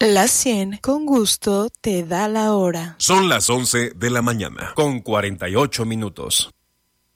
La 100 con gusto te da la hora. Son las 11 de la mañana, con 48 minutos.